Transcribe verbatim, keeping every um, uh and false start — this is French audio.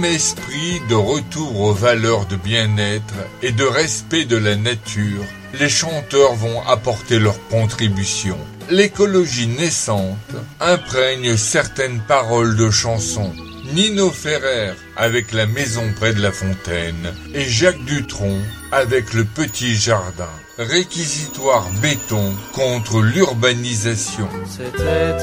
Esprit de retour aux valeurs de bien-être et de respect de la nature, les chanteurs vont apporter leur contribution. L'écologie naissante imprègne certaines paroles de chansons. Nino Ferrer avec La maison près de la fontaine et Jacques Dutronc avec Le petit jardin. Réquisitoire béton contre l'urbanisation. C'était